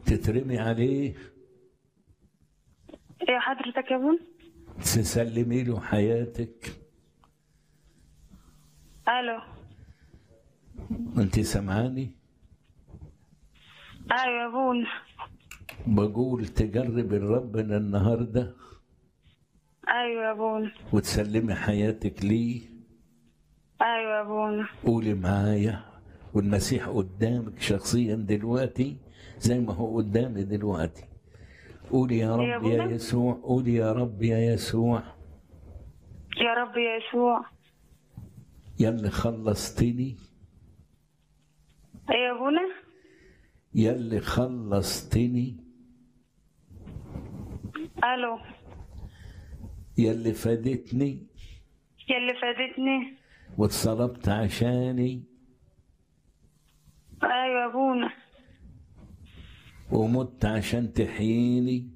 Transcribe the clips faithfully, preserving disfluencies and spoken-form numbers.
تترمي عليه ايه حضرتك يا بون؟ تسلمي له حياتك. الو. انت سمعاني؟ ايوه يا بون. بقول تجرب ربنا النهارده ايوه يا بون. وتسلمي حياتك ليه. ايوه يا بون. قولي معايا، والمسيح قدامك شخصيا دلوقتي زي ما هو قدامي دلوقتي. قولي يا إيه يا رب يا بونا؟ يسوع، قولي يا رب يا يسوع، يا رب يا يسوع. يا اللي خلصتني، ايه يا بونا؟ يا اللي خلصتني، الو. يا اللي فادتني يا اللي فادتني. واتصلبت عشاني ايوه يا بونا. ومت عشان تحييني.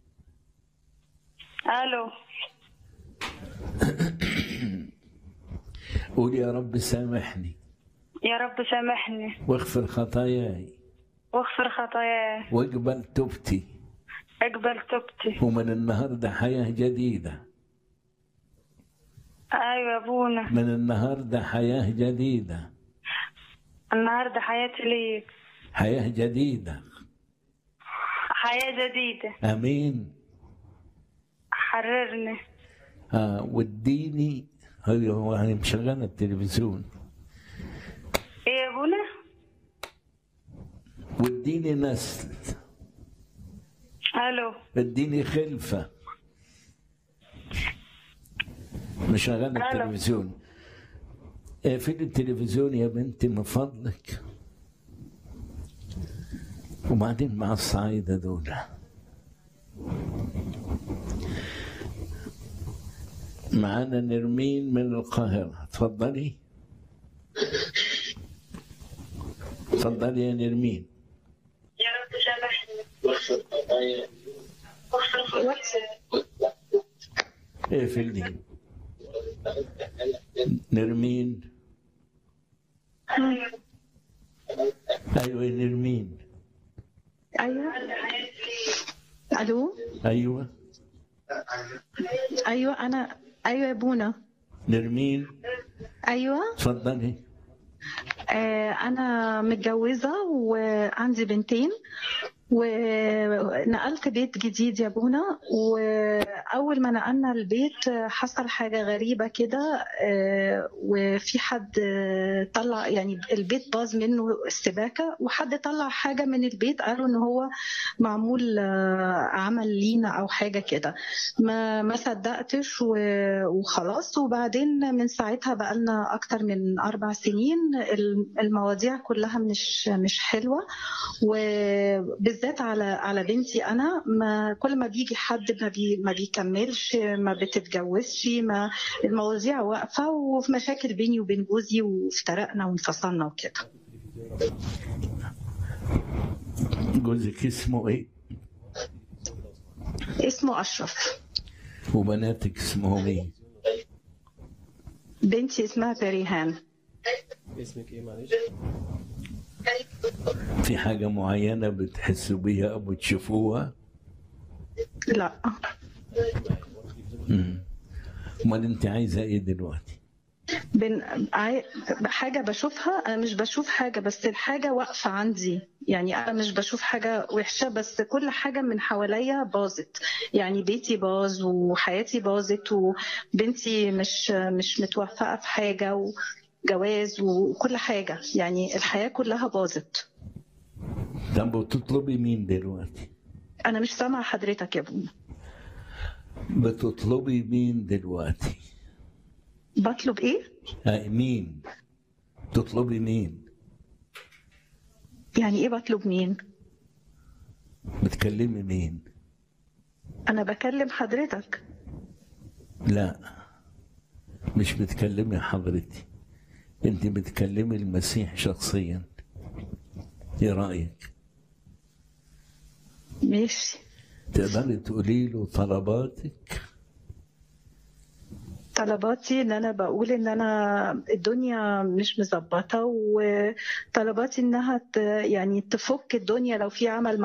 الو. قولي يا رب سامحني يا رب سامحني واغفر خطاياي واغفر خطاياي واقبل توبتي، اقبل توبتي. ومن النهارده حياة جديدة. ايوه يا بونا. من النهارده حياة جديدة. النهارده حياتي ليك. حياة جديدة. حياة جديدة. امين. حررني. اه واديني، هو هو يعني مشغل التلفزيون. ايه يا بونا؟ واديني نسل، الو. اديني خلفة. مشغل التلفزيون. اقفلي التلفزيون يا بنتي من فضلك. وبعدين مع الصعايدة دول، معانا نرمين من القاهرة. اتفضلي اتفضلي يا نرمين. يا رب سامحني. اقفلي نرمين. ايوه يا نرمين. ايوه. الو. ايوه ايوه انا. ايوه يا بونا. نرمين ايوه. اتفضلي. آه انا متجوزه وعندي بنتين ونقلت بيت جديد يا بونا. واول ما نقلنا البيت حصل حاجه غريبه كده، آه، وفي حد طلع، يعني البيت باظ منه السباكه، وحد طلع حاجه من البيت قالوا ان هو معمول آه، عمل لينا او حاجه كده. ما ما صدقتش و- وخلاص. وبعدين من ساعتها بقالنا اكتر من اربع سنين المواضيع كلها مش مش حلوه، وبالذات على على بنتي انا. ما كل ما بيجي حد ما, بي ما بيكملش، ما بتتجوزش، ما المواضيع واقفه، وفي مشاكل بيني وبين جوزي، وافترقنا وانفصلنا وكده. جوزك اسمه ايه؟ اسمه اشرف. وبناتك اسمهم ايه؟ بنتي اسمها بريهان. اسمك ايه معلش؟ في حاجة معينة بتحسوا بيها أو بتشوفوها؟ لا. امم امال انت عايزة ايه دلوقتي؟ بن... عاي- حاجة بشوفها. أنا مش بشوف حاجة، بس الحاجة واقفة عندي. يعني أنا مش بشوف حاجة وحشة، بس كل حاجة من حواليا باظت. يعني بيتي باظ وحياتي باظت وبنتي مش مش متوفقة في حاجة، وجواز وكل حاجة. يعني الحياة كلها باظت. طب بتطلبي مين دلوقتي؟ أنا مش سامعة حضرتك يا بونا. بتطلبي مين دلوقتي؟ بطلب إيه؟ آه مين؟ تطلبي مين؟ يعني إيه بطلب مين؟ بتكلمي مين؟ أنا بكلم حضرتك. لا، مش بتكلمي حضرتي، انت بتكلمي المسيح شخصيا. ايه رأيك؟ ماشي. تقدري تقولي له طلباتك؟ طلباتي ان انا بقول ان انا الدنيا مش مظبطه، وطلباتي انها ت- يعني تفك الدنيا لو في عمل